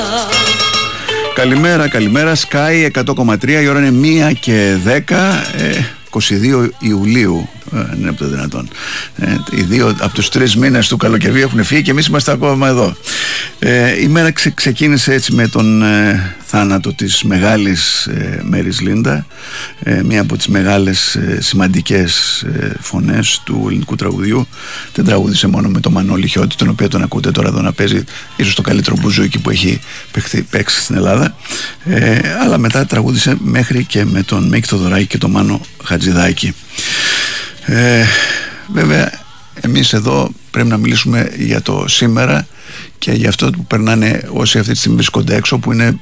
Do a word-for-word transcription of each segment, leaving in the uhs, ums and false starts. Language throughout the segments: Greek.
Καλημέρα, καλημέρα. Sky εκατό κόμμα τρία, η ώρα είναι μία και δέκα, ε, είκοσι δύο Ιουλίου. Ε, είναι από το δυνατόν. Ε, οι δύο από τους τρεις μήνες του καλοκαιριού έχουν φύγει και εμείς είμαστε ακόμα εδώ. Ε, η μέρα ξε, ξεκίνησε έτσι με τον ε, θάνατο της μεγάλης ε, Μέρις Λίντα, ε, μία από τις μεγάλες ε, σημαντικές ε, φωνές του ελληνικού τραγουδιού. Δεν τραγούδισε μόνο με τον Μανώλη Χιώτη, τον οποίο τον ακούτε τώρα εδώ να παίζει ίσως το καλύτερο μπουζούκι που έχει παιχθεί, παίξει στην Ελλάδα, ε, αλλά μετά τραγούδισε μέχρι και με τον Μίκη Θοδωράκη και τον Μάνο Χατζηδάκη. Ε, βέβαια εμείς εδώ πρέπει να μιλήσουμε για το σήμερα και για αυτό που περνάνε όσοι αυτή τη στιγμή βρίσκονται έξω, που είναι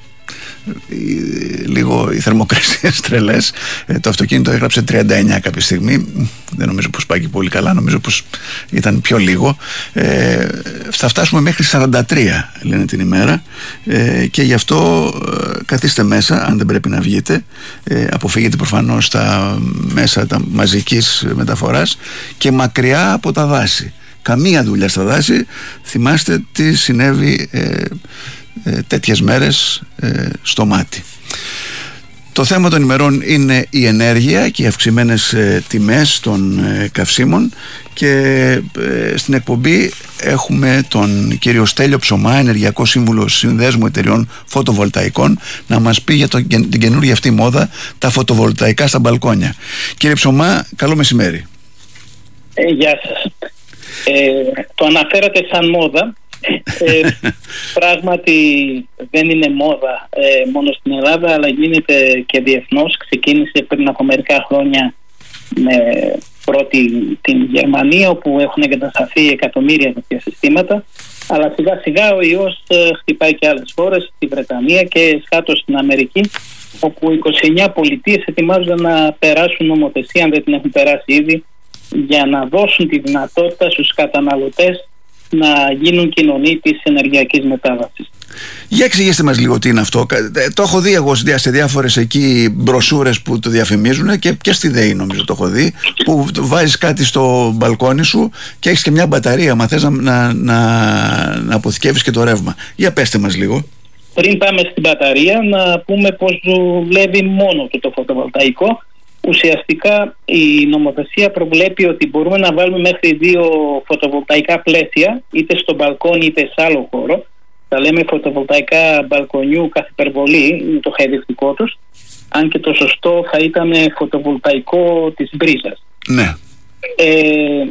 λίγο οι θερμοκρασίες τρελές. ε, Το αυτοκίνητο έγραψε τριάντα εννιά κάποια στιγμή. Δεν νομίζω πως πάει και πολύ καλά, νομίζω πως ήταν πιο λίγο. ε, Θα φτάσουμε μέχρι σαράντα τρία λένε την ημέρα, ε, και γι' αυτό ε, καθίστε μέσα αν δεν πρέπει να βγείτε, ε, αποφύγετε προφανώς τα μέσα τα μαζικής μεταφοράς και μακριά από τα δάση. Καμία δουλειά στα δάση. Θυμάστε τι συνέβη ε, ε, τέτοιες μέρες ε, στο μάτι. Το θέμα των ημερών είναι η ενέργεια και οι αυξημένες ε, τιμές των ε, καυσίμων, και ε, στην εκπομπή έχουμε τον κύριο Στέλιο Ψωμά, ενεργειακό σύμβουλο Συνδέσμου Εταιριών Φωτοβολταϊκών, να μας πει για το, την καινούργια αυτή μόδα, τα φωτοβολταϊκά στα μπαλκόνια. Κύριε Ψωμά, καλό μεσημέρι. Ε, γεια σας. Ε, το αναφέρατε σαν μόδα. ε, Πράγματι δεν είναι μόδα ε, μόνο στην Ελλάδα, αλλά γίνεται και διεθνώς. Ξεκίνησε πριν από μερικά χρόνια με πρώτη την Γερμανία, όπου έχουν εγκατασταθεί εκατομμύρια τέτοια συστήματα, αλλά σιγά σιγά ο ιός ε, χτυπάει και άλλες χώρες, στη Βρετανία και σκάτω στην Αμερική, όπου είκοσι εννιά πολιτείες ετοιμάζονται να περάσουν νομοθεσία, αν δεν την έχουν περάσει ήδη, για να δώσουν τη δυνατότητα στους καταναλωτές να γίνουν κοινωνοί της ενεργειακής μετάβασης. Για εξηγήστε μας λίγο τι είναι αυτό. Το έχω δει εγώ σε διάφορες εκεί μπροσούρες που το διαφημίζουν, και, και στη ΔΕΗ νομίζω το έχω δει, που βάζεις κάτι στο μπαλκόνι σου και έχεις και μια μπαταρία, μα θες να, να, να, να αποθηκεύεις και το ρεύμα. Για πέστε μας λίγο. Πριν πάμε στην μπαταρία, να πούμε πως δουλεύει μόνο του το φωτοβολταϊκό. Ουσιαστικά η νομοθεσία προβλέπει ότι μπορούμε να βάλουμε μέχρι δύο φωτοβολταϊκά πλαίσια, είτε στο μπαλκόνι είτε σε άλλο χώρο. Τα λέμε φωτοβολταϊκά μπαλκονιού καθ' υπερβολή, είναι το χαϊδευτικό τους, αν και το σωστό θα ήταν φωτοβολταϊκό της μπρίζας. Ναι. Ε,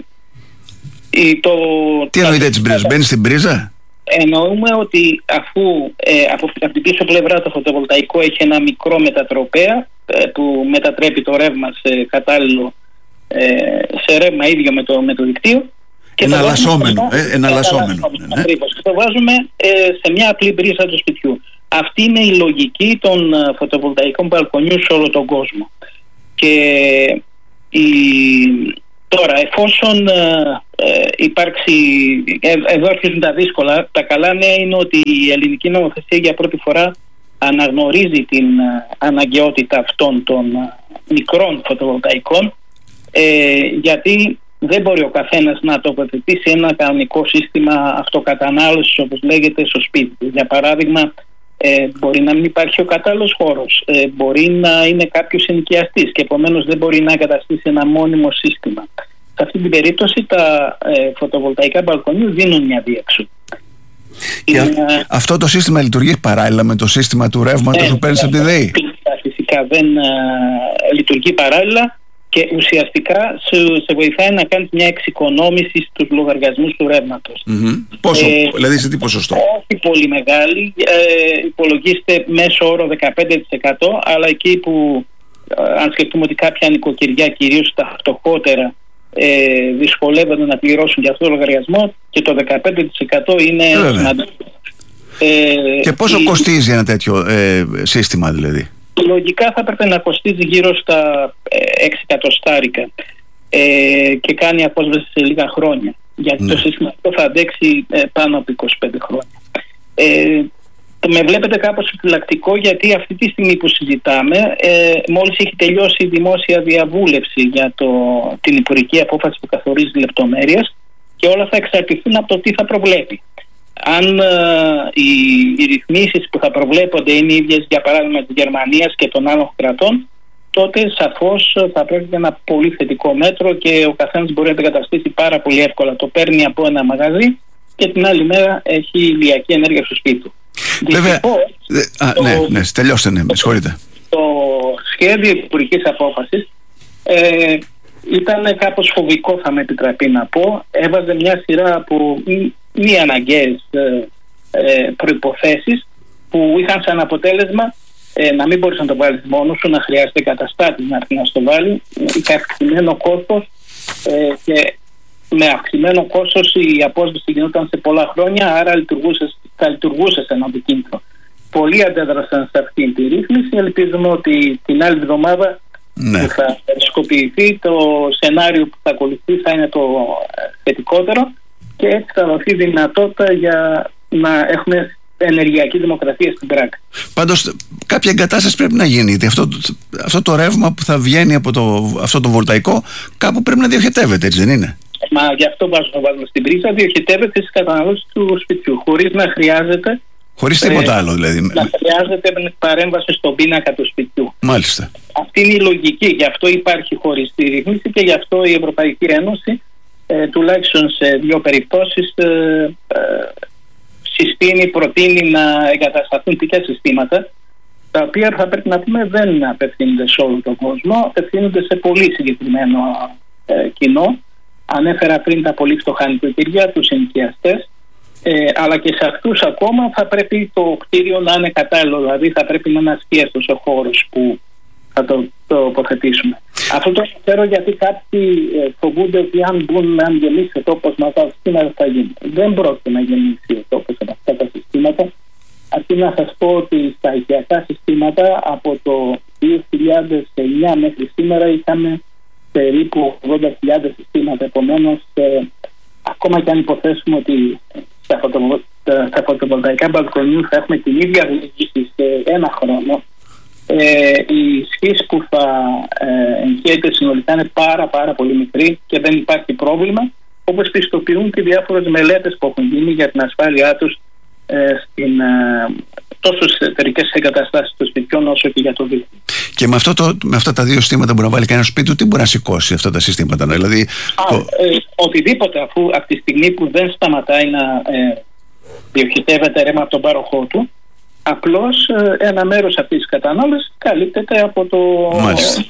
το, Τι εννοείται της μπρίζας, μπαίνει στην μπρίζα? Εννοούμε ότι αφού ε, από, από την πίσω πλευρά το φωτοβολταϊκό έχει ένα μικρό μετατροπέα ε, που μετατρέπει το ρεύμα σε κατάλληλο, ε, σε ρεύμα ίδιο με το, με το δικτύο. Εναλλασσόμενο. Ε, εναλλασσόμενο. Ναι. Ακριβώς. Και το βάζουμε ε, σε μια απλή μπρίζα του σπιτιού. Αυτή είναι η λογική των ε, φωτοβολταϊκών μπαλκονιού σε όλο τον κόσμο. Και η... Τώρα, εφόσον ε, ε, υπάρξει, ε, εδώ αρχίζουν τα δύσκολα. Τα καλά νέα είναι ότι η ελληνική νομοθεσία για πρώτη φορά αναγνωρίζει την ε, αναγκαιότητα αυτών των ε, μικρών φωτοβολταϊκών, ε, γιατί δεν μπορεί ο καθένας να τοποθετήσει ένα κανονικό σύστημα αυτοκατανάλωσης, όπως λέγεται, στο σπίτι του. Για παράδειγμα, ε, μπορεί να μην υπάρχει ο κατάλληλος χώρος, ε, μπορεί να είναι κάποιος ενοικιαστής και επομένως δεν μπορεί να εγκαταστήσει ένα μόνιμο σύστημα. Σε αυτή την περίπτωση τα ε, φωτοβολταϊκά μπαλκονίου δίνουν μια διέξοδο. Και είναι... αυτό το σύστημα λειτουργεί παράλληλα με το σύστημα του ρεύματος ε, που παίρνεις από τη ΔΕΗ? Φυσικά δεν ε, λειτουργεί παράλληλα, και ουσιαστικά σε, σε βοηθάει να κάνεις μια εξοικονόμηση στους λογαριασμούς του ρεύματος. Mm-hmm. Πόσο, ε, δηλαδή σε τι ποσοστό? Όχι πολύ μεγάλη, ε, υπολογίστε μέσο όρο δεκαπέντε τοις εκατό, αλλά εκεί που ε, αν σκεφτούμε ότι κάποια νοικοκυριά, κυρίως τα φτωχότερα, ε, δυσκολεύονται να πληρώσουν για αυτό το λογαριασμό, και το δεκαπέντε τοις εκατό είναι ε, σημαντικό. Ε, και πόσο η... κοστίζει ένα τέτοιο ε, σύστημα δηλαδή? Λογικά θα έπρεπε να κοστίζει γύρω στα έξι εκατοστάρικα, ε, και κάνει απόσβεση σε λίγα χρόνια, γιατί ναι. το σύστημα αυτό θα αντέξει ε, πάνω από είκοσι πέντε χρόνια. Ε, με βλέπετε κάπως επιφυλακτικό, γιατί αυτή τη στιγμή που συζητάμε, ε, μόλις έχει τελειώσει η δημόσια διαβούλευση για το, την υπουργική απόφαση που καθορίζει λεπτομέρειες, και όλα θα εξαρτηθούν από το τι θα προβλέπει. αν ε, οι, οι ρυθμίσεις που θα προβλέπονται είναι ίδιες, για παράδειγμα της Γερμανίας και των άλλων κρατών, τότε σαφώς θα πρέπει ένα πολύ θετικό μέτρο και ο καθένας μπορεί να το καταστήσει πάρα πολύ εύκολα. Το παίρνει από ένα μαγαζί και την άλλη μέρα έχει ηλιακή ενέργεια στο σπίτι του. Βέβαια. Α, το, ναι, ναι, τελειώστε, ναι, με συγχωρείτε. Το σχέδιο υπουργικής απόφασης ε, ήταν κάπως φοβικό, θα με επιτραπεί να πω. Έβαζε μια σειρά από μη, μη αναγκαίες ε, ε, προϋποθέσεις που είχαν σαν αποτέλεσμα ε, να μην μπορείς να το βάλεις μόνος σου, να χρειάζεται καταστάτης να έρθει να στο βάλει. Είχε αυξημένο κόστος ε, και με αυξημένο κόστος η απόσβεση γινόταν σε πολλά χρόνια, άρα λειτουργούσε, θα λειτουργούσε σε ένα αντικίνητρο. Πολλοί αντέδρασαν σε αυτή τη ρύθμιση. Ελπίζουμε ότι την άλλη εβδομάδα ναι. που θα σκοπιηθεί το σενάριο που θα ακολουθεί θα είναι το θετικότερο και έτσι θα δοθεί δυνατότητα για να έχουμε ενεργειακή δημοκρατία στην πράξη. Πάντως κάποια εγκατάσταση πρέπει να γίνει, γιατί αυτό, αυτό το ρεύμα που θα βγαίνει από το, αυτό το βολταϊκό κάπου πρέπει να διοχετεύεται, έτσι δεν είναι? Μα γι' αυτό βάζουμε, βάζουμε στην πρίζα, διοχετεύεται στις καταναλώσεις του σπιτιού, χωρίς να χρειάζεται Χωρίς τίποτα ε, άλλο δηλαδή. Να χρειάζεται παρέμβαση στον πίνακα του σπιτιού. Μάλιστα. Αυτή είναι η λογική, γι' αυτό υπάρχει χωριστή ρύθμιση και γι' αυτό η Ευρωπαϊκή Ένωση ε, τουλάχιστον σε δύο περιπτώσεις ε, ε, συστήνει, προτείνει να εγκατασταθούν τέτοια συστήματα, τα οποία θα πρέπει να πούμε δεν απευθύνονται σε όλο τον κόσμο, απευθύνονται σε πολύ συγκεκριμένο ε, κοινό. Ανέφερα πριν τα πολύ φτωχά νοικοκυριά, τους ενοικιαστές, ε, αλλά και σε αυτούς ακόμα θα πρέπει το κτίριο να είναι κατάλληλο, δηλαδή θα πρέπει να είναι ασκίαστος ο χώρος που θα το τοποθετήσουμε. Αυτό το ξέρω γιατί κάποιοι ε, φοβούνται ότι αν μπουν, αν γεννήσει ο τόπος με αυτά τα συστήματα θα γίνει. Δεν πρόκειται να γεννήσει ο τόπος με αυτά τα συστήματα. Αρκεί να σας πω ότι στα οικιακά συστήματα από το δύο χιλιάδες εννιά μέχρι σήμερα είχαμε περίπου ογδόντα χιλιάδες συστήματα. Επομένως, ε, ακόμα και αν υποθέσουμε ότι στα, φωτοβολ... στα φωτοβολταϊκά μπαλκονιού θα έχουμε την ίδια διοίκηση σε ένα χρόνο, ε, η ισχύς που θα ε, εγχέεται συνολικά είναι πάρα πάρα πολύ μικρή και δεν υπάρχει πρόβλημα, όπως πιστοποιούν και διάφορες μελέτες που έχουν γίνει για την ασφάλειά τους ε, στην, ε, τόσο στις εταιρικές εγκαταστάσεις των σπιτιών όσο και για το δίκτυο. Και με, αυτό το, με αυτά τα δύο συστήματα μπορεί να βάλει κανένα σπίτι του, τι μπορεί να σηκώσει αυτά τα συστήματα? Δηλαδή, Α, το... ε, οτιδήποτε, αφού από τη στιγμή που δεν σταματάει να ε, διοχετεύεται ρεύμα από τον πάροχό του, απλώς ε, ένα μέρος αυτής της κατανάλωσης καλύπτεται από το... Μάλιστα.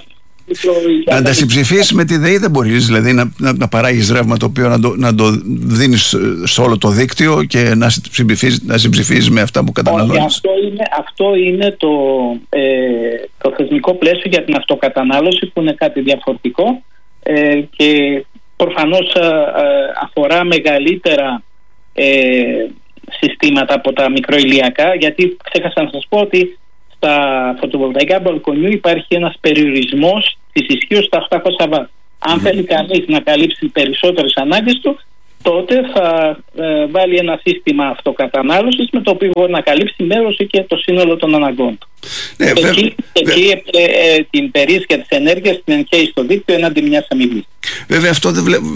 Να τα συμψηφίσεις με τη ΔΕΗ δεν μπορείς, δηλαδή να, να, να παράγεις ρεύμα το οποίο να το, να το δίνεις σε όλο το δίκτυο και να συμψηφίσεις, να συμψηφίσεις με αυτά που καταναλώνεις. Αυτό είναι, αυτό είναι το, ε, το θεσμικό πλαίσιο για την αυτοκατανάλωση, που είναι κάτι διαφορετικό ε, και προφανώς ε, αφορά μεγαλύτερα ε, συστήματα από τα μικροηλιακά, γιατί ξέχασα να σας πω ότι στα φωτοβολταϊκά μπαλκονιού υπάρχει ένας περιορισμός της ισχύως στα οκτακόσια βατ. Αν mm. θέλει κανείς να καλύψει περισσότερες ανάγκες του, τότε θα ε, βάλει ένα σύστημα αυτοκατανάλωσης με το οποίο μπορεί να καλύψει μέρος και το σύνολο των αναγκών του. Ναι, και εκεί, εκεί ε, ε, την περίσσια της ενέργειας την εγχέει στο δίκτυο εναντί μιας αμοιβής. Βέβαια αυτό δεν βλέπω.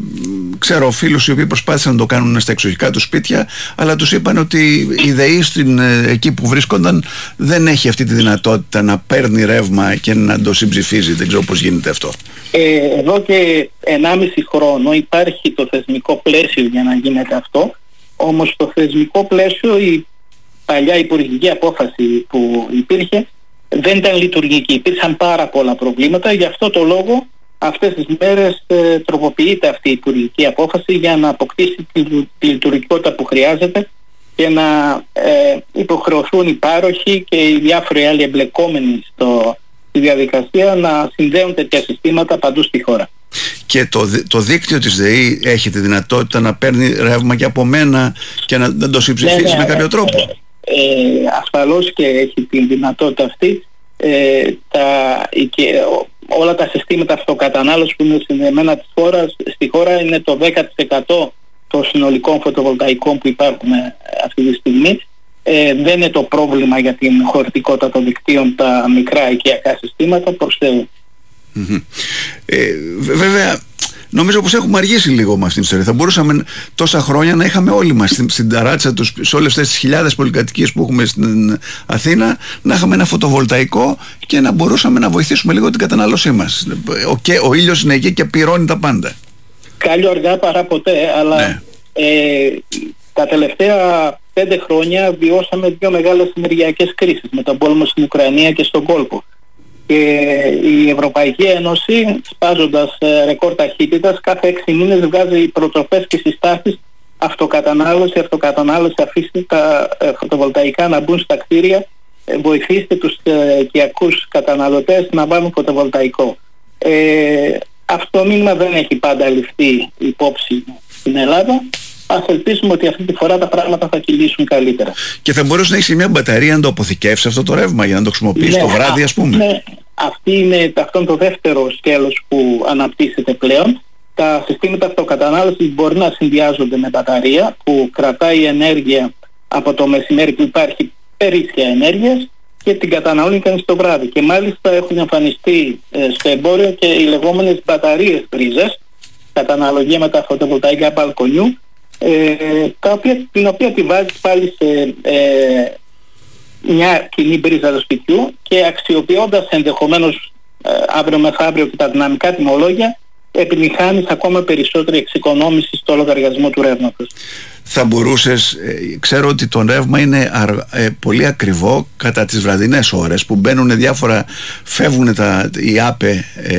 Ξέρω φίλους οι οποίοι προσπάθησαν να το κάνουν στα εξοχικά του σπίτια, αλλά τους είπαν ότι η ΔΕΗ στην, εκεί που βρίσκονταν δεν έχει αυτή τη δυνατότητα να παίρνει ρεύμα και να το συμψηφίζει. Δεν ξέρω πώς γίνεται αυτό. Ε, εδώ και ενάμιση χρόνο υπάρχει το θεσμικό πλαίσιο για να γίνεται αυτό, όμως το θεσμικό πλαίσιο, η παλιά υπουργική απόφαση που υπήρχε δεν ήταν λειτουργική. Υπήρχαν πάρα πολλά προβλήματα, γι' αυτό το λόγο αυτές τις μέρες ε, τροποποιείται αυτή η υπουργική απόφαση για να αποκτήσει τη, τη λειτουργικότητα που χρειάζεται και να ε, υποχρεωθούν οι πάροχοι και οι διάφοροι άλλοι εμπλεκόμενοι στο, στη διαδικασία να συνδέουν τέτοια συστήματα παντού στη χώρα. Και το, το δίκτυο της ΔΕΗ έχει τη δυνατότητα να παίρνει ρεύμα και από μένα και να, να το συμψηφίσει ναι, ναι, με κάποιο τρόπο? Ε, ε, ασφαλώς και έχει τη δυνατότητα αυτή. Ε, τα, και, όλα τα συστήματα αυτοκατανάλωσης που είναι συνδεμένα της χώρας, στη χώρα είναι το δέκα τοις εκατό των συνολικών φωτοβολταϊκών που υπάρχουν αυτή τη στιγμή. Ε, δεν είναι το πρόβλημα για την χωρητικότητα των δικτύων τα μικρά οικιακά συστήματα, προς Θεού. Mm-hmm. Ε, βέβαια νομίζω πως έχουμε αργήσει λίγο με αυτήν την ιστορία. Θα μπορούσαμε τόσα χρόνια να είχαμε όλοι μας στην, στην ταράτσα τους, σε όλες αυτές τις χιλιάδες πολυκατοικίες που έχουμε στην Αθήνα, να είχαμε ένα φωτοβολταϊκό και να μπορούσαμε να βοηθήσουμε λίγο την κατανάλωσή μας. Ο, και, ο ήλιος είναι εκεί και πυρώνει τα πάντα. Καλό αργά παρά ποτέ, αλλά ναι. ε, τα τελευταία πέντε χρόνια βιώσαμε δύο μεγάλες ενεργειακές κρίσεις, με τον πόλεμο στην Ουκρανία και στον κόλπο. Και η Ευρωπαϊκή Ένωση, σπάζοντας ε, ρεκόρ ταχύτητας, κάθε έξι μήνες βγάζει προτροπές και συστάσεις αυτοκατανάλωση, αυτοκατανάλωση, αφήστε τα ε, φωτοβολταϊκά να μπουν στα κτίρια, ε, βοηθήστε τους ε, οικιακούς καταναλωτές να βάλουν φωτοβολταϊκό. Ε, αυτό το μήνυμα δεν έχει πάντα ληφθεί υπόψη στην Ελλάδα. Ας ελπίσουμε ότι αυτή τη φορά τα πράγματα θα κυλήσουν καλύτερα. Και θα μπορούσε να έχει μια μπαταρία να το αποθηκεύσει αυτό το ρεύμα για να το χρησιμοποιήσει ναι, το βράδυ, ας πούμε. Ναι, αυτή είναι, αυτό είναι το δεύτερο σκέλος που αναπτύσσεται πλέον. Τα συστήματα αυτοκατανάλωσης μπορεί να συνδυάζονται με μπαταρία που κρατάει ενέργεια από το μεσημέρι που υπάρχει περίσσια ενέργειας και την καταναλώνει κανείς το βράδυ. Και μάλιστα έχουν εμφανιστεί ε, στο εμπόριο και οι λεγόμενες μπαταρίες πρίζες, κατά αναλογία με τα φωτοβολταϊκά μπαλκονιού, Ε, τα οποία, την οποία τη βάζει πάλι σε ε, μια κοινή πρίζα του σπιτιού και αξιοποιώντας ενδεχομένως ε, αύριο μεθαύριο και τα δυναμικά τιμολόγια, επιτυγχάνεις ακόμα περισσότερη εξοικονόμηση στο λογαριασμό του ρεύματος. Θα μπορούσες, ε, ξέρω ότι το ρεύμα είναι αρ, ε, πολύ ακριβό κατά τις βραδινές ώρες που μπαίνουν διάφορα, φεύγουν τα, οι άπε ε,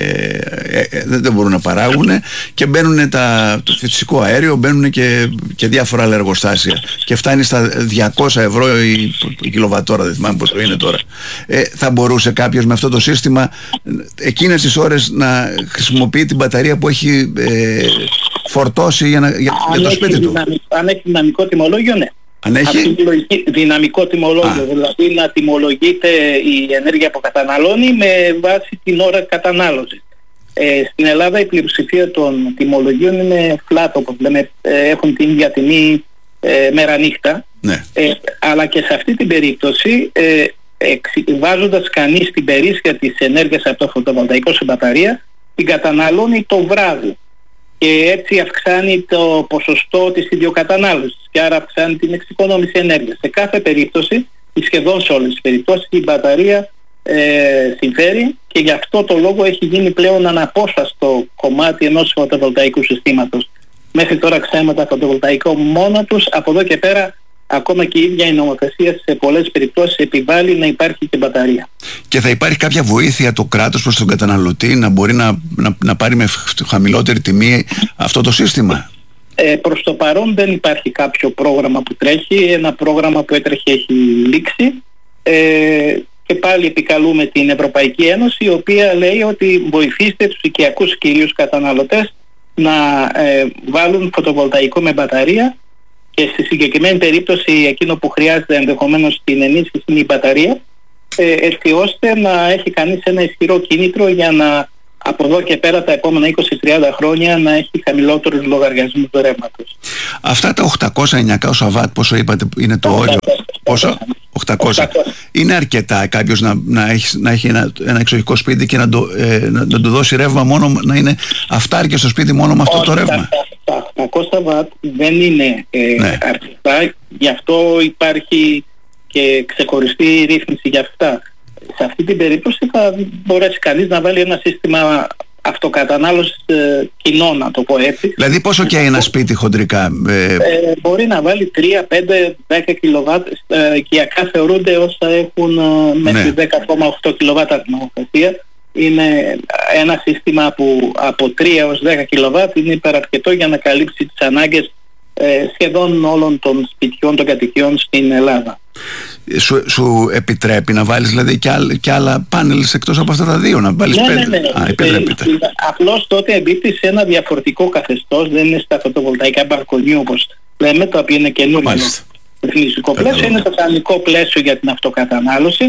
ε, ε, δεν μπορούν να παράγουν και μπαίνουν τα, το φυσικό αέριο, μπαίνουν και, και διάφορα άλλα εργοστάσια και φτάνει στα διακόσια ευρώ η, η κιλοβατόρα, δεν θυμάμαι πόσο είναι τώρα. Ε, θα μπορούσε κάποιος με αυτό το σύστημα εκείνες τις ώρες να χρησιμοποιεί την μπαταρία που έχει ε, φορτώσει για, να, για, για το σπίτι του? Δυναμικό, αν έχει δυναμικό τιμολόγιο, ναι. Αν έχει δυναμικό τιμολόγιο, Α. δηλαδή να τιμολογείται η ενέργεια που καταναλώνει με βάση την ώρα κατανάλωσης. Ε, στην Ελλάδα η πλειοψηφία των τιμολογίων είναι flat, όπως λέμε, ε, έχουν την ίδια τιμή ε, μέρα νύχτα. Ναι. Ε, αλλά και σε αυτή την περίπτωση, ε, βάζοντας κανείς την περίσσια της ενέργειας από το φωτοβολταϊκό σε μπαταρία, την καταναλώνει το βράδυ. Και έτσι αυξάνει το ποσοστό της ιδιοκατανάλωσης και άρα αυξάνει την εξοικονόμηση ενέργειας. Σε κάθε περίπτωση, σχεδόν σε όλες τις περιπτώσεις, η μπαταρία ε, συμφέρει και γι' αυτό το λόγο έχει γίνει πλέον αναπόσπαστο κομμάτι ενός φωτοβολταϊκού συστήματος. Μέχρι τώρα ξέρουμε τα φωτοβολταϊκά μόνα τους, από εδώ και πέρα ακόμα και η ίδια η νομοθεσία σε πολλές περιπτώσεις επιβάλλει να υπάρχει και μπαταρία. Και θα υπάρχει κάποια βοήθεια το κράτος προς τον καταναλωτή να μπορεί να, να, να πάρει με χαμηλότερη τιμή αυτό το σύστημα? Ε, προς το παρόν δεν υπάρχει κάποιο πρόγραμμα που τρέχει. Ένα πρόγραμμα που έτρεχε έχει λήξει ε, και πάλι επικαλούμε την Ευρωπαϊκή Ένωση, η οποία λέει ότι βοηθήστε τους οικιακούς κυρίους καταναλωτές να ε, βάλουν φωτοβολταϊκό με μπαταρία. Και στη συγκεκριμένη περίπτωση εκείνο που χρειάζεται ενδεχομένως την ενίσχυση είναι η μπαταρία, ε, έτσι ώστε να έχει κανείς ένα ισχυρό κίνητρο για να από εδώ και πέρα τα επόμενα είκοσι με τριάντα χρόνια να έχει χαμηλότερους λογαριασμούς του ρεύματος. Αυτά τα οκτακόσια εννιακόσια βατ, πόσο είπατε είναι το όριο? Πόσο? οκτακόσια. Είναι αρκετά κάποιος να, να έχει, να έχει ένα, ένα εξοχικό σπίτι και να, το, ε, να, να του δώσει ρεύμα μόνο, να είναι αυτάρκεια στο σπίτι μόνο με αυτό το ρεύμα? Τα οκτακόσια βατ δεν είναι ε, ναι. αρκετά, γι' αυτό υπάρχει και ξεχωριστή ρύθμιση για αυτά. Σε αυτή την περίπτωση θα μπορέσει κανείς να βάλει ένα σύστημα αυτοκατανάλωσης ε, κοινό, να το πω έτσι. Δηλαδή πόσο και ένα σπίτι χοντρικά? Ε... Ε, μπορεί να βάλει τρία, πέντε, δέκα κιλοβάτ, ε, οικιακά θεωρούνται όσα έχουν ε, μέχρι ναι. δέκα κόμμα οκτώ κιλοβάτ νομοθεσία. Είναι ένα σύστημα που από τρία έως δέκα κιλοβάτ είναι υπεραρκετό για να καλύψει τις ανάγκες ε, σχεδόν όλων των σπιτιών των κατοικιών στην Ελλάδα. Σου, σου επιτρέπει να βάλεις δηλαδή και, άλλ, και άλλα πάνελς εκτός από αυτά τα δύο, να βάλεις ναι, πέντε? Ναι, ναι. Α, επιτρέπεται. Ε, απλώς τότε εμπίπτει σε ένα διαφορετικό καθεστώς, δεν είναι στα φωτοβολταϊκά μπαλκονιού όπως λέμε, το οποίο είναι καινούργιο ρυθμιστικό πλαίσιο, είναι το κανονικό πλαίσιο για την αυτοκατανάλωση.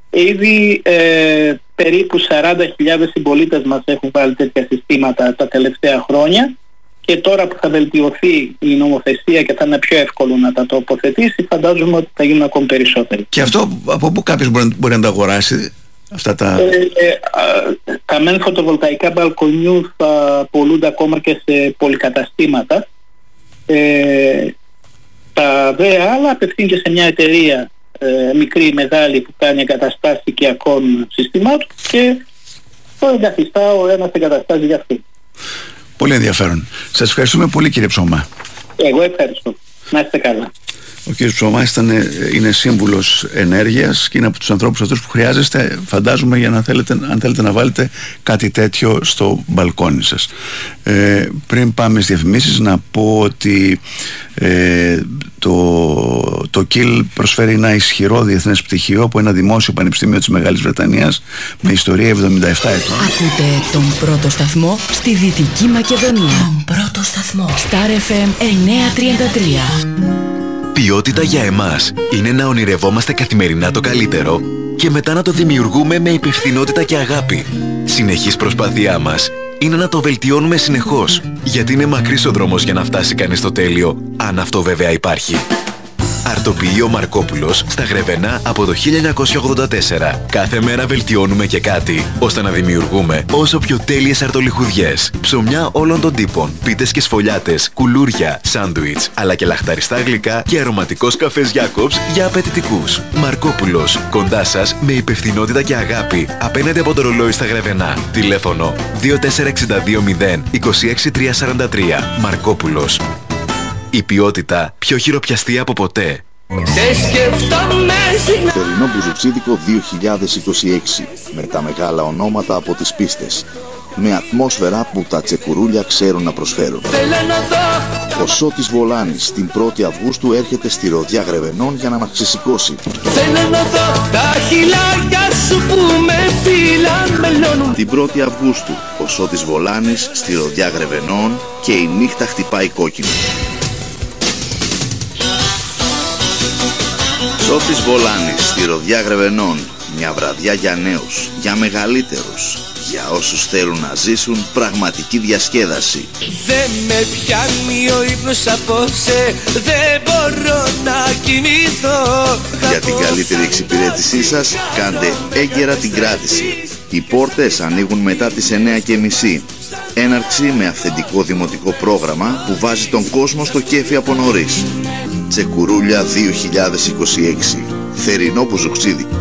Ήδη ε, περίπου σαράντα χιλιάδες συμπολίτες μας έχουν βάλει τέτοια συστήματα τα τελευταία χρόνια και τώρα που θα βελτιωθεί η νομοθεσία και θα είναι πιο εύκολο να τα τοποθετήσει, φαντάζομαι ότι θα γίνουν ακόμη περισσότεροι. Και αυτό από πού κάποιος μπορεί, μπορεί να το αγοράσει? αυτά τα... Ε, ε, τα μεν φωτοβολταϊκά μπαλκονιού θα πωλούνται ακόμα και σε πολυκαταστήματα. Ε, τα δε άλλα απευθύνονται σε μια εταιρεία ε, μικρή ή μεγάλη που κάνει εγκαταστάσεις οικιακών συστημάτων και το εγκαθιστά ο ένας εγκαταστάσει για αυτή. Πολύ ενδιαφέρον. Σας ευχαριστούμε πολύ, κύριε Ψωμά. Εγώ ευχαριστώ. Να είστε καλά. Ο κ. Ψωμάς ήταν, είναι σύμβουλος ενέργειας και είναι από τους ανθρώπους αυτούς που χρειάζεστε, φαντάζομαι, για να θέλετε, αν θέλετε να βάλετε κάτι τέτοιο στο μπαλκόνι σας. Ε, πριν πάμε στις διαφημίσεις, να πω ότι ε, το, το ΚΙΛ προσφέρει ένα ισχυρό διεθνές πτυχίο από ένα δημόσιο πανεπιστήμιο της Μεγάλης Βρετανίας με ιστορία εβδομήντα επτά ετών. Ακούτε τον πρώτο σταθμό στη Δυτική Μακεδονία. Τον πρώτο σταθμό. Star εφ εμ εννιακόσια τριάντα τρία. Ποιότητα για εμάς είναι να ονειρευόμαστε καθημερινά το καλύτερο και μετά να το δημιουργούμε με υπευθυνότητα και αγάπη. Συνεχής προσπάθειά μας είναι να το βελτιώνουμε συνεχώς, γιατί είναι μακρύς ο δρόμος για να φτάσει κανείς στο τέλειο, αν αυτό βέβαια υπάρχει. Αρτοποιείο Μαρκόπουλος στα Γρεβενά από το χίλια εννιακόσια ογδόντα τέσσερα. Κάθε μέρα βελτιώνουμε και κάτι, ώστε να δημιουργούμε όσο πιο τέλειες αρτολιχουδιές. Ψωμιά όλων των τύπων, πίτες και σφολιάτες, κουλούρια, σάντουιτς, αλλά και λαχταριστά γλυκά και αρωματικός καφές Jacobs για απαιτητικούς. Μαρκόπουλος, κοντά σας με υπευθυνότητα και αγάπη, απέναντι από το ρολόι στα Γρεβενά. Τηλέφωνο δύο τέσσερα έξι δύο μηδέν δύο έξι τρία τέσσερα τρία. Μαρκόπουλος. Η ποιότητα πιο χειροπιαστή από ποτέ. Θερινό Μπουζουτσίδικο δύο χιλιάδες είκοσι έξι. Με τα μεγάλα ονόματα από τις πίστες. Με ατμόσφαιρα που τα τσεκουρούλια ξέρουν να προσφέρουν. Ο Σώτης Βολάνης την πρώτη Αυγούστου έρχεται στη Ροδιά Γρεβενών για να μας ξεσηκώσει. Την πρώτη Αυγούστου ο Σώτης Βολάνης στη Ροδιά Γρεβενών και η νύχτα χτυπάει κόκκινο. Σώτης Βολάνης στη Ροδιά Γρεβενών. Μια βραδιά για νέους, για μεγαλύτερους, για όσους θέλουν να ζήσουν πραγματική διασκέδαση. Δεν με πιάνει ο ύπνος απόψε, δεν μπορώ να κοιμηθώ. Για την καλύτερη εξυπηρέτησή σας κάντε έγκαιρα την κράτηση. Οι πόρτες ανοίγουν μετά τις εννιά και μισή. Έναρξη με αυθεντικό δημοτικό πρόγραμμα που βάζει τον κόσμο στο κέφι από νωρίς. Τσεκουρούλια δύο χιλιάδες είκοσι έξι. Θερινό Μπουζουξίδικο.